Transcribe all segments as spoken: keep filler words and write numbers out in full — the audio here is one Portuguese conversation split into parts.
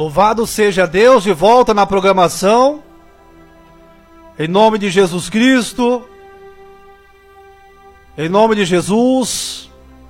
Louvado seja Deus, de volta na programação, em nome de Jesus Cristo, em nome de Jesus.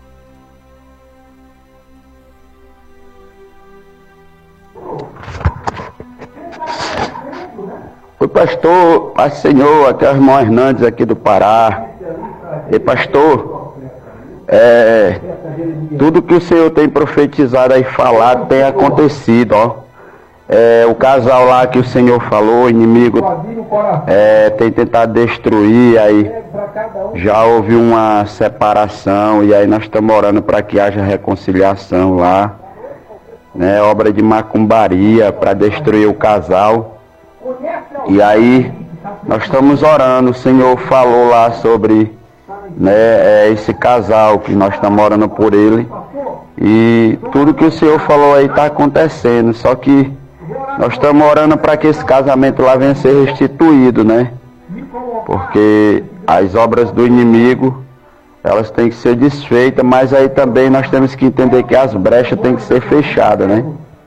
Oi, pastor, paz Senhor, aqui é o irmão Hernandes aqui do Pará. E pastor, é, tudo que o Senhor tem profetizado aí, falado, tem acontecido, ó. É, o casal lá que o Senhor falou, o inimigo é, tem tentado destruir, aí já houve uma separação, e aí nós estamos orando para que haja reconciliação lá, né, obra de macumbaria para destruir o casal. E aí nós estamos orando, o Senhor falou lá sobre, né, esse casal, que nós estamos orando por ele, e tudo que o Senhor falou aí está acontecendo, só que nós estamos orando para que esse casamento lá venha a ser restituído, né, porque as obras do inimigo, elas têm que ser desfeitas, mas aí também nós temos que entender que as brechas têm que ser fechadas, né.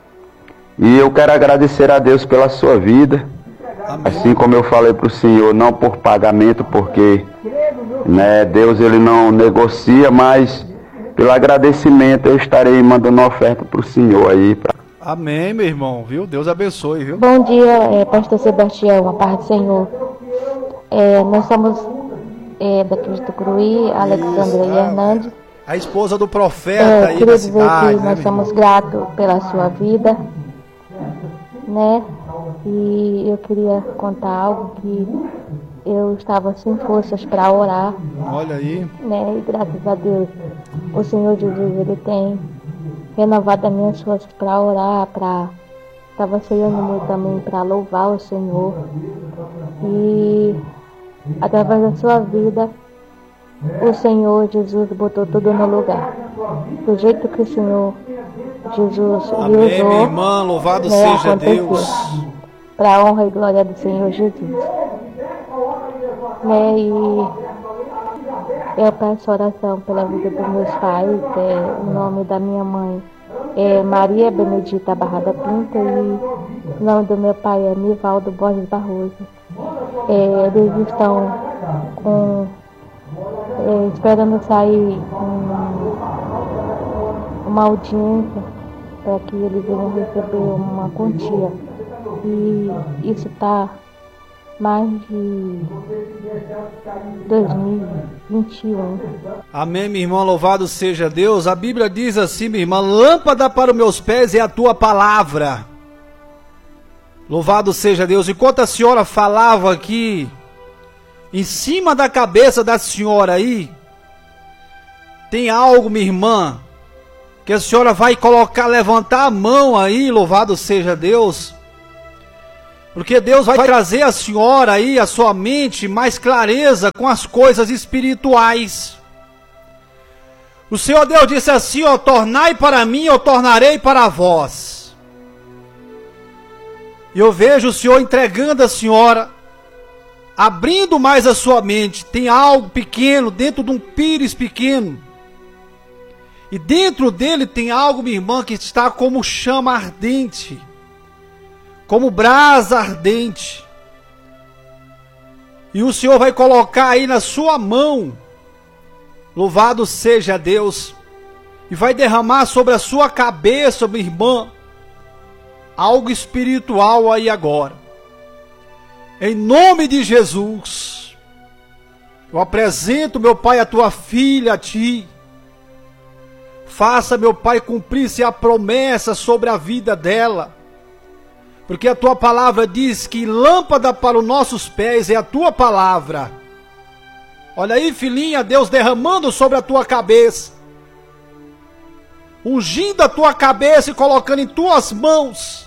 E eu quero agradecer a Deus pela sua vida. Amém. Assim como eu falei para o Senhor, não por pagamento, porque, né, Deus ele não negocia, mas pelo agradecimento eu estarei mandando uma oferta para o Senhor aí. Pra... Amém, meu irmão, viu? Deus abençoe, viu? Bom dia, é, pastor Sebastião, a paz do Senhor. É, nós somos é, daqui de Tucuruí, Alexandra e Hernandes. A esposa do profeta é, aí queria da dizer cidade, que né, nós somos gratos pela sua vida, né? E eu queria contar algo que eu estava sem forças para orar. Olha aí. Né? E graças a Deus, o Senhor Jesus, ele tem renovado as minhas forças para orar, para estava chegando muito também para louvar o Senhor. E através da sua vida, o Senhor Jesus botou tudo no lugar. Do jeito que o Senhor Jesus Amém, lhe usou, minha irmã, louvado né, seja aconteceu. Deus. Para a honra e glória do Senhor Jesus. Né, e eu peço oração pela vida dos meus pais, é, o nome da minha mãe é Maria Benedita Barrada Pinto e o nome do meu pai é Nivaldo Borges Barroso. É, eles estão com, é, esperando sair um, uma audiência para que eles venham receber uma quantia. E isso está mais de dois mil e vinte e um. Amém, minha irmã, louvado seja Deus. A Bíblia diz assim, minha irmã: lâmpada para os meus pés é a tua palavra. Louvado seja Deus. Enquanto a senhora falava aqui, em cima da cabeça da senhora aí, tem algo, minha irmã, que a senhora vai colocar, levantar a mão aí, louvado seja Deus. Porque Deus vai trazer a senhora aí, a sua mente, mais clareza com as coisas espirituais. O Senhor Deus disse assim, ó: tornai para mim, eu tornarei para vós. E eu vejo o Senhor entregando a senhora, abrindo mais a sua mente. Tem algo pequeno, dentro de um pires pequeno. E dentro dele tem algo, minha irmã, que está como chama ardente. Como brasa ardente. E o Senhor vai colocar aí na sua mão, louvado seja Deus, e vai derramar sobre a sua cabeça, minha irmã, algo espiritual aí agora. Em nome de Jesus, eu apresento, meu Pai, a tua filha a ti. Faça, meu Pai, cumprir-se a promessa sobre a vida dela. Porque a tua palavra diz que lâmpada para os nossos pés é a tua palavra. Olha aí, filhinha, Deus derramando sobre a tua cabeça, ungindo a tua cabeça e colocando em tuas mãos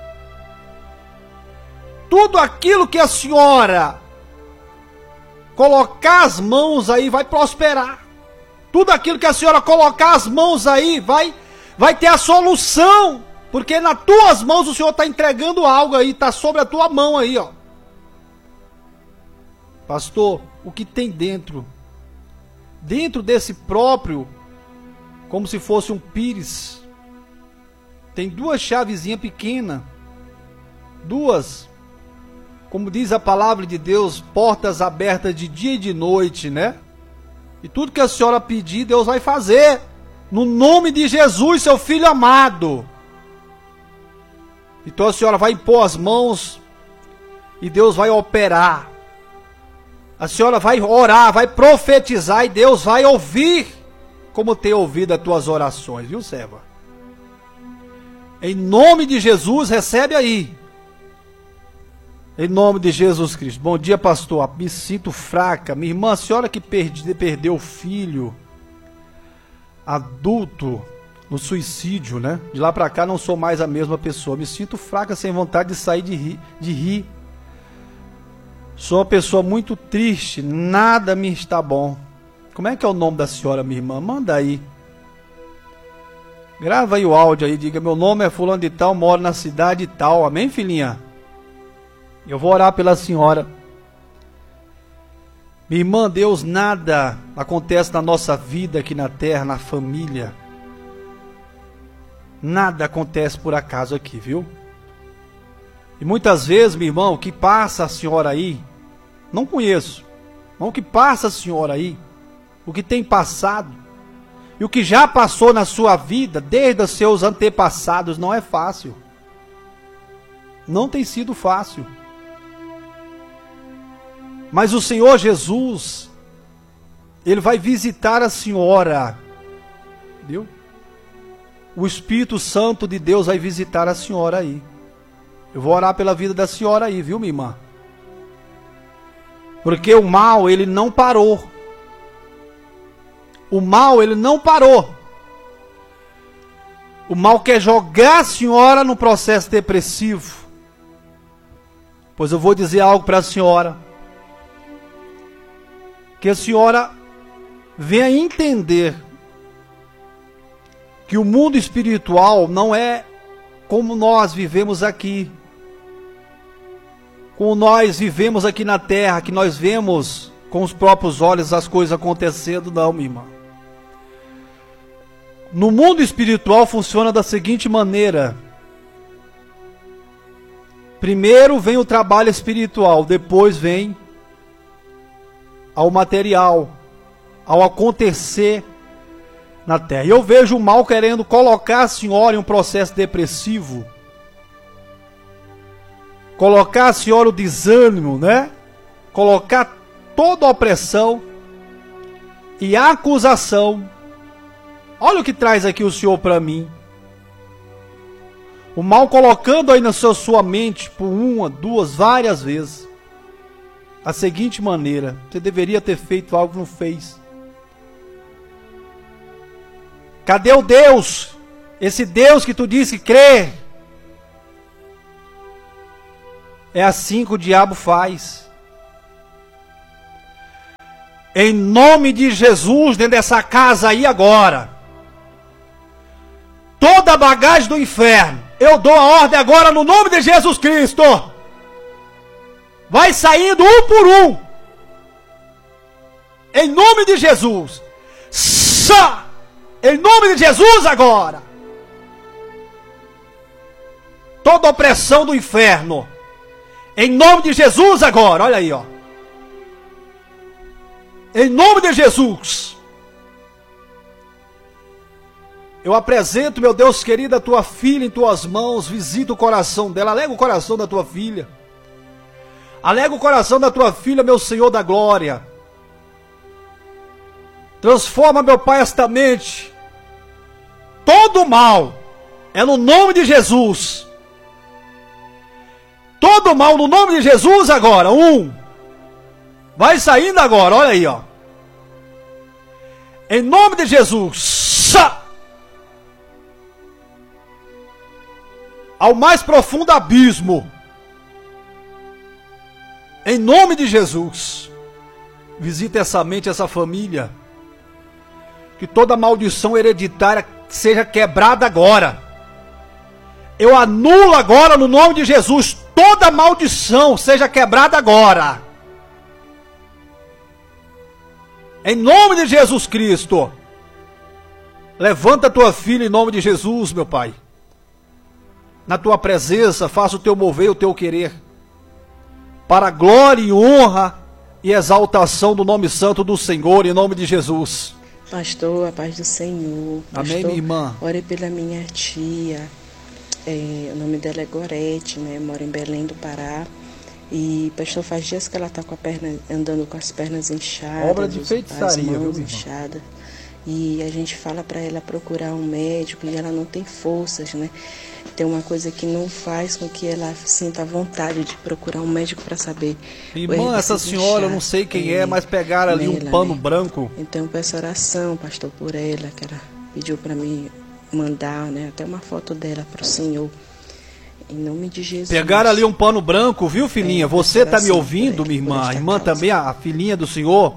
tudo aquilo que a senhora colocar as mãos aí vai prosperar. Tudo aquilo que a senhora colocar as mãos aí vai, vai ter a solução. Porque nas tuas mãos o Senhor está entregando algo aí, está sobre a tua mão aí, ó. Pastor, o que tem dentro? Dentro desse próprio, como se fosse um pires, tem duas chavezinhas pequenas. Duas. Como diz a palavra de Deus, portas abertas de dia e de noite, né? E tudo que a senhora pedir, Deus vai fazer. No nome de Jesus, seu filho amado. Então a senhora vai impor as mãos e Deus vai operar. A senhora vai orar, vai profetizar e Deus vai ouvir, como tem ouvido as tuas orações, viu, serva? Em nome de Jesus, recebe aí. Em nome de Jesus Cristo. Bom dia, pastor. Me sinto fraca. Minha irmã, a senhora que perdi, perdeu o filho adulto no suicídio, né? De lá pra cá não sou mais a mesma pessoa. Me sinto fraca, sem vontade de sair de rir. De rir. Sou uma pessoa muito triste. Nada me está bom. Como é que é o nome da senhora, minha irmã? Manda aí. Grava aí o áudio aí. Diga, meu nome é fulano de tal, moro na cidade tal. Amém, filhinha? Eu vou orar pela senhora. Minha irmã, Deus, nada acontece na nossa vida aqui na terra, na família. Nada acontece por acaso aqui, viu? E muitas vezes, meu irmão, o que passa a senhora aí, não conheço, mas o que passa a senhora aí, o que tem passado, e o que já passou na sua vida, desde os seus antepassados, não é fácil. Não tem sido fácil. Mas o Senhor Jesus, Ele vai visitar a senhora, viu? O Espírito Santo de Deus vai visitar a senhora aí. Eu vou orar pela vida da senhora aí, viu, minha irmã? Porque o mal, ele não parou. O mal, ele não parou. O mal quer jogar a senhora no processo depressivo. Pois eu vou dizer algo para a senhora. Que a senhora venha entender que o mundo espiritual não é como nós vivemos aqui. Como nós vivemos aqui na terra, que nós vemos com os próprios olhos as coisas acontecendo, não, minha irmã. No mundo espiritual funciona da seguinte maneira. Primeiro vem o trabalho espiritual, depois vem ao material, ao acontecer na terra. E eu vejo o mal querendo colocar a senhora em um processo depressivo, colocar a senhora o desânimo, né? Colocar toda a opressão e a acusação. Olha o que traz aqui o Senhor para mim. O mal colocando aí na sua, sua mente por uma, duas, várias vezes. A seguinte maneira: você deveria ter feito algo que não fez. Cadê o Deus? Esse Deus que tu disse crer. É assim que o diabo faz. Em nome de Jesus, dentro dessa casa aí agora, toda a bagagem do inferno, eu dou a ordem agora no nome de Jesus Cristo. Vai saindo um por um. Em nome de Jesus. Só. Em nome de Jesus agora. Toda opressão do inferno. Em nome de Jesus agora. Olha aí, ó. Em nome de Jesus. Eu apresento, meu Deus querido, a tua filha em tuas mãos. Visita o coração dela. Alega o coração da tua filha. Alega o coração da tua filha, meu Senhor da glória. Transforma, meu Pai, esta mente. Todo mal é no nome de Jesus. Todo mal no nome de Jesus agora. Um. Vai saindo agora, olha aí, ó. Em nome de Jesus. Ao mais profundo abismo. Em nome de Jesus. Visita essa mente, essa família. Que toda maldição hereditária seja quebrada agora. Eu anulo agora no nome de Jesus. Toda maldição seja quebrada agora. Em nome de Jesus Cristo. Levanta a tua filha em nome de Jesus, meu Pai. na tua presença, faça o teu mover, o teu querer, para a glória e honra e exaltação do nome santo do Senhor, em nome de Jesus. Pastor, a paz do Senhor. Amém, Pastor, minha irmã. ore pela minha tia, é, o nome dela é Gorete, né? Mora em Belém do Pará. E, pastor, faz dias que ela está com a perna, andando com as pernas inchadas, obra de feitiçaria, as viu, mãos minha irmã? inchadas. E a gente fala para ela procurar um médico e ela não tem forças, né? Tem uma coisa que não faz com que ela sinta vontade de procurar um médico para saber. Irmã, essa senhora, eu não sei quem é, mas pegaram ali um pano branco. Então eu peço oração, pastor, por ela, que ela pediu para mim mandar, né, até uma foto dela para o Senhor. Em nome de Jesus. Pegaram ali um pano branco, viu, filhinha? É, Você está me oração ouvindo, por minha ela, por irmã? A esta irmã causa. também, a filhinha do Senhor?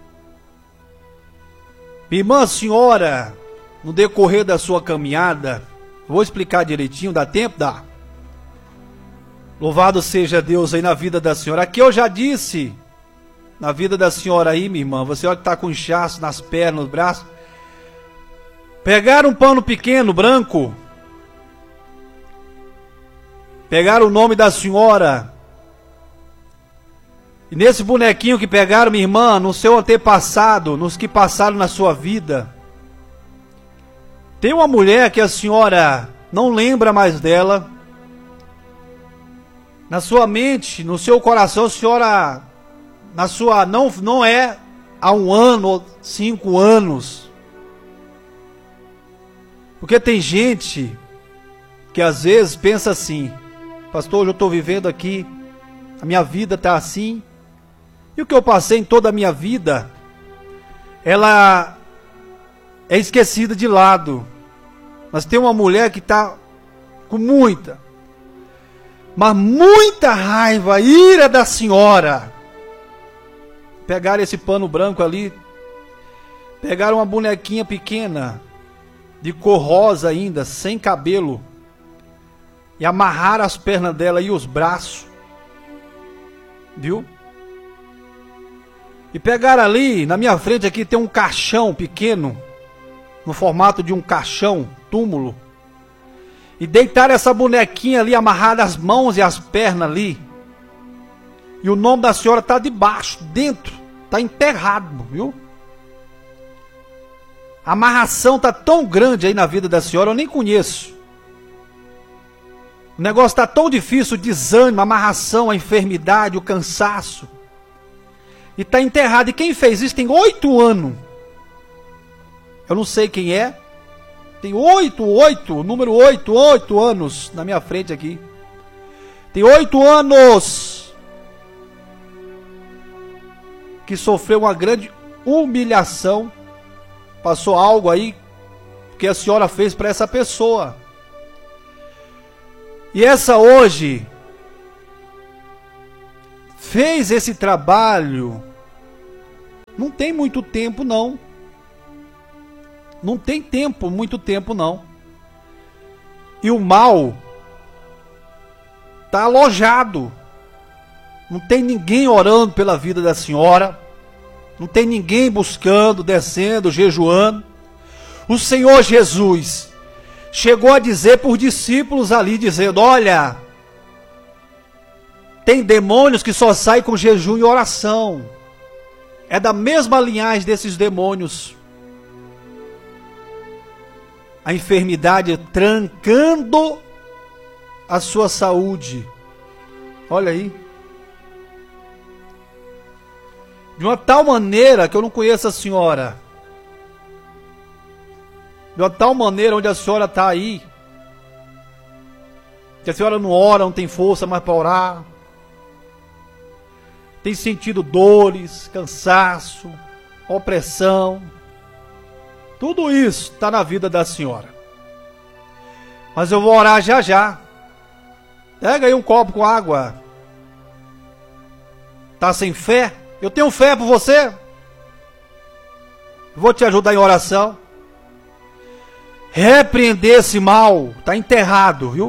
Minha irmã, a senhora, no decorrer da sua caminhada, vou explicar direitinho, dá tempo? Dá. Louvado seja Deus aí na vida da senhora. Aqui eu já disse, na vida da senhora aí, minha irmã, você olha que está com inchaço nas pernas, nos braços. Pegaram um pano pequeno, branco. Pegaram o nome da senhora. E nesse bonequinho que pegaram, minha irmã, no seu antepassado, nos que passaram na sua vida, tem uma mulher que a senhora não lembra mais dela. Na sua mente, no seu coração, a senhora, na sua, não, não é há um ano ou cinco anos. Porque tem gente que às vezes pensa assim: pastor, hoje eu estou vivendo aqui, a minha vida está assim, e o que eu passei em toda a minha vida, ela é esquecida de lado. Mas tem uma mulher que está com muita, mas muita raiva, ira da senhora. Pegaram esse pano branco ali, pegaram uma bonequinha pequena, de cor rosa ainda, sem cabelo, e amarraram as pernas dela e os braços, viu? E pegaram ali, na minha frente aqui tem um caixão pequeno, no formato de um caixão, túmulo, e deitaram essa bonequinha ali, amarrada as mãos e as pernas ali, e o nome da senhora está debaixo, dentro, está enterrado, viu? A amarração está tão grande aí na vida da senhora, eu nem conheço. O negócio está tão difícil, o desânimo, a amarração, a enfermidade, o cansaço. E está enterrado. E quem fez isso tem oito anos. Eu não sei quem é. Tem oito, oito, número oito, oito anos na minha frente aqui. Tem oito anos que sofreu uma grande humilhação. Passou algo aí que a senhora fez para essa pessoa. E essa hoje fez esse trabalho. Não tem muito tempo não. Não tem tempo, muito tempo não. E o mal está alojado. Não tem ninguém orando pela vida da senhora. Não tem ninguém buscando, descendo, jejuando. O Senhor Jesus chegou a dizer por discípulos ali, dizendo: olha, tem demônios que só saem com jejum e oração. É da mesma linhagem desses demônios. A enfermidade trancando a sua saúde. Olha aí. De uma tal maneira que eu não conheço a senhora. De uma tal maneira onde a senhora está aí. Que a senhora não ora, não tem força mais para orar. Tem sentido dores, cansaço, opressão. Tudo isso está na vida da senhora. Mas eu vou orar já já. Pega aí um copo com água. Tá sem fé? Eu tenho fé por você. Vou te ajudar em oração. Repreender esse mal. Está enterrado, viu?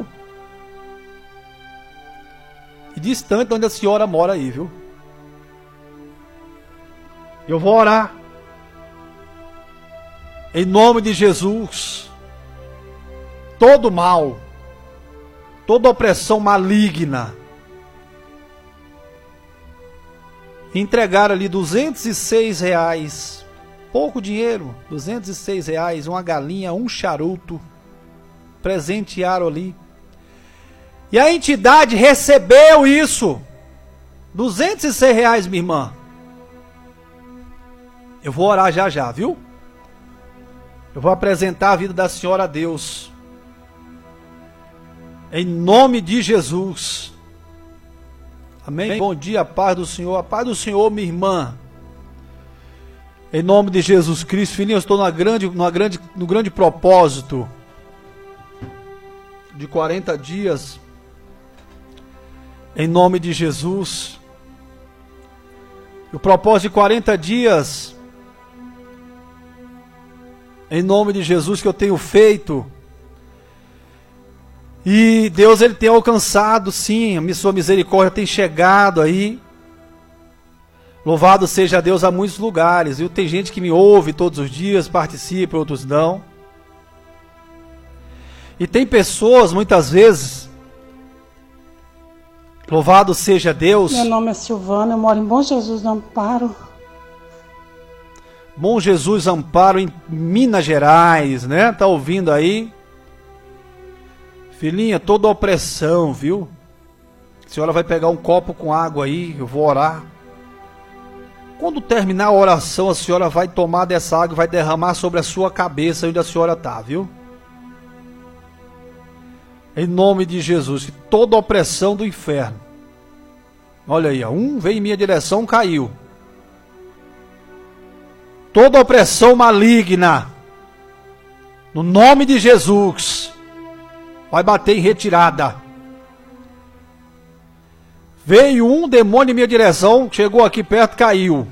E distante de onde a senhora mora aí, viu? Eu vou orar. Em nome de Jesus. Todo mal. toda opressão maligna. Entregaram ali duzentos e seis reais, pouco dinheiro, duzentos e seis reais, uma galinha, um charuto, presentearam ali. E a entidade recebeu isso, duzentos e seis reais, minha irmã. Eu vou orar já já, viu? Eu vou apresentar a vida da senhora a Deus. Em nome de Jesus. Amém? Amém? Bom dia, a paz do Senhor. A paz do Senhor, minha irmã. Em nome de Jesus Cristo. Filhinha, eu estou numa grande, numa grande, no grande propósito de quarenta dias. Em nome de Jesus. O propósito de quarenta dias, em nome de Jesus, que eu tenho feito. E Deus, ele tem alcançado, sim, a sua misericórdia tem chegado aí. Louvado seja Deus a muitos lugares, viu? Tem gente que me ouve todos os dias, participa, outros não. E tem pessoas, muitas vezes, louvado seja Deus. Meu nome é Silvana, eu moro em Bom Jesus do Amparo. Bom Jesus Amparo, em Minas Gerais, né? Tá ouvindo aí? Filhinha, toda opressão, viu? A senhora vai pegar um copo com água aí, eu vou orar. Quando terminar a oração, a senhora vai tomar dessa água e vai derramar sobre a sua cabeça onde a senhora está, viu? Em nome de Jesus, toda opressão do inferno. Olha aí, um veio em minha direção, caiu. Toda opressão maligna, no nome de Jesus, vai bater em retirada. Veio um demônio em minha direção, chegou aqui perto, caiu.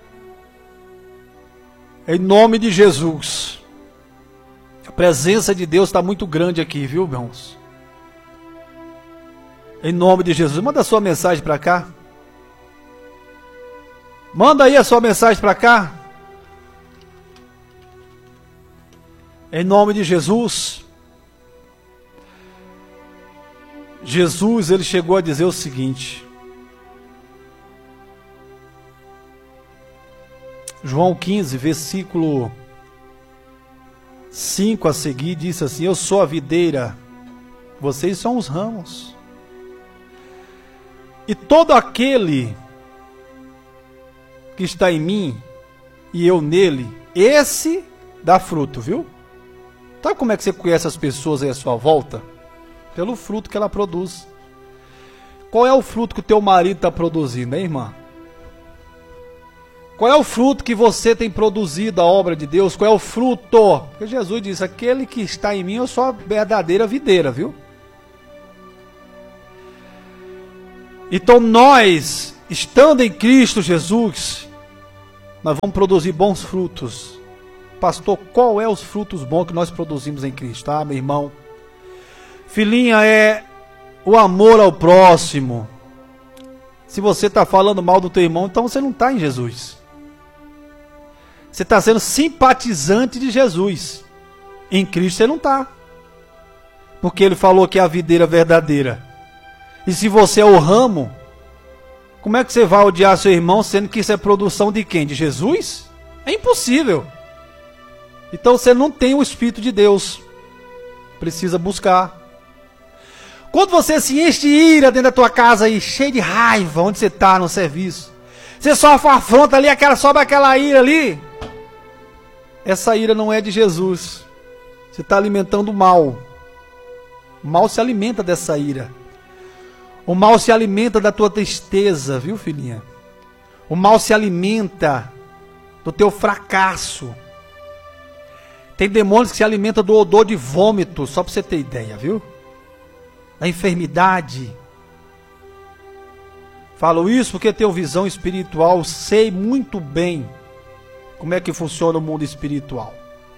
Em nome de Jesus. A presença de Deus está muito grande aqui, viu, irmãos? Em nome de Jesus. Manda a sua mensagem para cá. Manda aí a sua mensagem para cá. Em nome de Jesus. Jesus, ele chegou a dizer o seguinte. João quinze, versículo cinco a seguir, disse assim: eu sou a videira, vocês são os ramos. E todo aquele que está em mim e eu nele, esse dá fruto, viu? Sabe como é que você conhece as pessoas aí à sua volta? Pelo fruto que ela produz. Qual é o fruto que o teu marido está produzindo, hein, irmã? Qual é o fruto que você tem produzido, a obra de Deus? Qual é o fruto? Porque Jesus disse, aquele que está em mim, eu sou a verdadeira videira, viu? Então nós, estando em Cristo Jesus, nós vamos produzir bons frutos. Pastor, qual é os frutos bons que nós produzimos em Cristo, tá, meu irmão? Filhinha, é o amor ao próximo. Se você está falando mal do teu irmão, então você não está em Jesus. Você está sendo simpatizante de Jesus. Em Cristo você não está. Porque ele falou que é a videira verdadeira. E se você é o ramo, como é que você vai odiar seu irmão, sendo que isso é produção de quem? De Jesus? É impossível. Então você não tem o Espírito de Deus. Precisa buscar. Quando você se enche de ira dentro da tua casa aí, cheio de raiva, onde você está no serviço, você sofre uma afronta ali, aquela, sobe aquela ira ali, essa ira não é de Jesus. Você está alimentando o mal. O mal se alimenta dessa ira. O mal se alimenta da tua tristeza, viu, filhinha? O mal se alimenta do teu fracasso. Tem demônios que se alimentam do odor de vômito, só para você ter ideia, viu? Da enfermidade. Falo isso porque tenho visão espiritual, sei muito bem como é que funciona o mundo espiritual.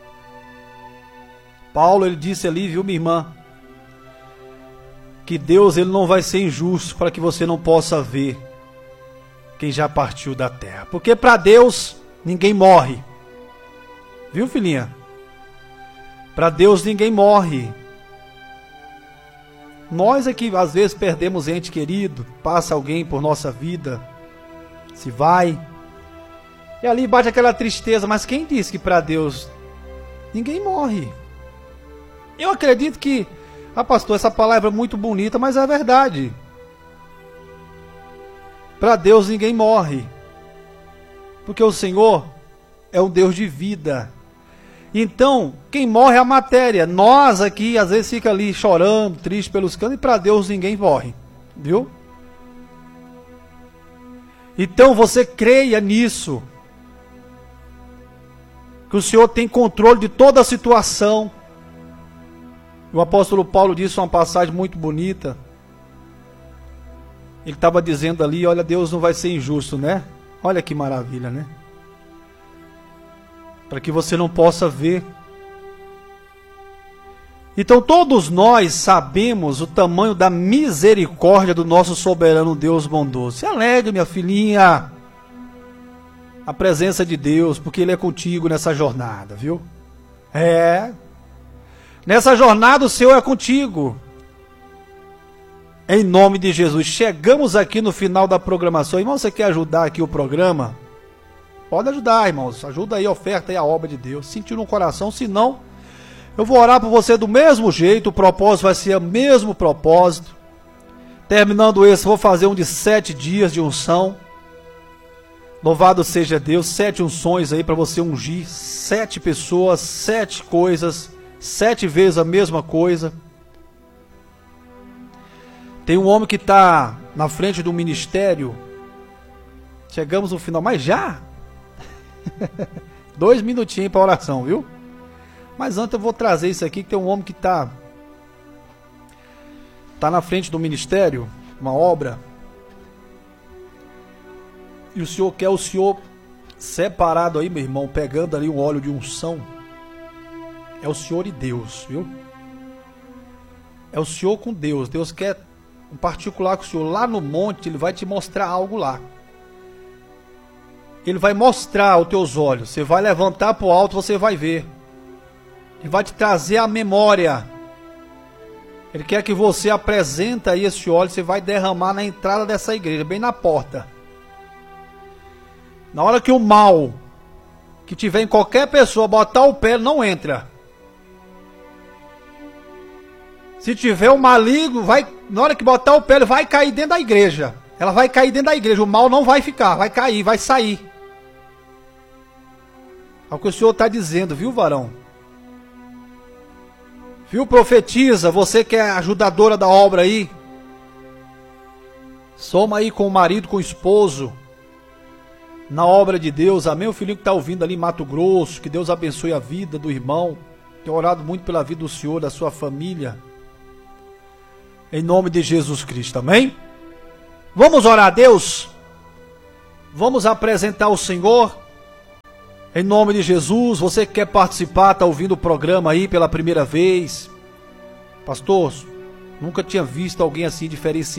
Paulo, ele disse ali, viu, minha irmã, que Deus, ele não vai ser injusto para que você não possa ver quem já partiu da terra. Porque para Deus ninguém morre. Viu, filhinha? Para Deus ninguém morre. Nós é que às vezes perdemos ente querido, passa alguém por nossa vida, se vai, e ali bate aquela tristeza. Mas quem disse que para Deus ninguém morre? Eu acredito que, ah pastor, essa palavra é muito bonita, mas é verdade. Para Deus ninguém morre, porque o Senhor é um Deus de vida. Então, quem morre é a matéria. Nós aqui, às vezes, fica ali chorando, triste pelos cantos, e para Deus ninguém morre. Viu? Então, você creia nisso. Que o Senhor tem controle de toda a situação. O apóstolo Paulo disse uma passagem muito bonita. Ele estava dizendo ali, olha, Deus não vai ser injusto, né? Olha que maravilha, né? Para que você não possa ver. Então todos nós sabemos o tamanho da misericórdia do nosso soberano Deus bondoso. Se alegre, minha filhinha, a presença de Deus, porque Ele é contigo nessa jornada, viu? É, nessa jornada o Senhor é contigo. Em nome de Jesus. Chegamos aqui no final da programação. Irmão, você quer ajudar aqui o programa? Pode ajudar, irmãos. Ajuda aí, oferta aí a obra de Deus. Sentiu no coração, se não, eu vou orar por você do mesmo jeito. O propósito vai ser o mesmo propósito. Terminando esse, vou fazer um de sete dias de unção. Louvado seja Deus. Sete unções aí para você ungir. Sete pessoas, sete coisas. Sete vezes a mesma coisa. Tem um homem que está na frente do ministério. Chegamos no final, mas já? Dois minutinhos para oração, viu? Mas antes eu vou trazer isso aqui, que tem um homem que está tá na frente do ministério, uma obra, e o Senhor quer o Senhor separado aí, meu irmão, pegando ali um óleo de unção. É o Senhor e Deus, viu? É o Senhor com Deus. Deus quer um particular com o Senhor. Lá no monte Ele vai te mostrar algo lá. Ele vai mostrar aos teus olhos. Você vai levantar para o alto, você vai ver. Ele vai te trazer a memória. Ele quer que você apresente aí esse óleo. Você vai derramar na entrada dessa igreja, bem na porta. Na hora que o mal que tiver em qualquer pessoa botar o pé, não entra. Se tiver o maligno, vai, na hora que botar o pé, ele vai cair dentro da igreja. Ela vai cair dentro da igreja. O mal não vai ficar, vai cair, vai sair. É o que o Senhor está dizendo, viu, varão? Viu, profetiza, você que é ajudadora da obra aí. Soma aí com o marido, com o esposo. Na obra de Deus, amém? O filhinho que está ouvindo ali em Mato Grosso, que Deus abençoe a vida do irmão. Tenho orado muito pela vida do Senhor, da sua família. Em nome de Jesus Cristo, amém? Vamos orar a Deus? Vamos apresentar o Senhor? Em nome de Jesus. Você que quer participar, está ouvindo o programa aí pela primeira vez. Pastor, nunca tinha visto alguém assim diferenciado.